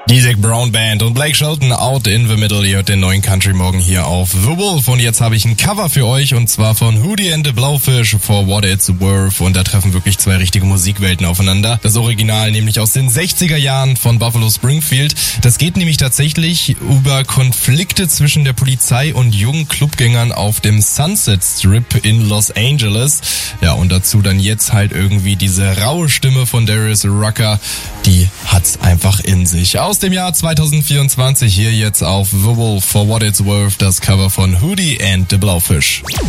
Die Zac Brown Band und Blake Shelton, Out in the Middle. Ihr hört den neuen Country Morgen hier auf The Wolf. Und jetzt habe ich ein Cover für euch, und zwar von Hootie and the Blowfish, For What It's Worth. Und da treffen wirklich zwei richtige Musikwelten aufeinander. Das Original nämlich aus den 60er Jahren von Buffalo Springfield. Das geht nämlich tatsächlich über Konflikte zwischen der Polizei und jungen Clubgängern auf dem Sunset Strip in Los Angeles. Ja, und dazu dann jetzt halt irgendwie diese raue Stimme von Darius Rucker. Die hat's einfach in sich. Aus dem Jahr 2024 hier jetzt auf The Wolf, For What It's Worth, das Cover von Hootie and the Blowfish.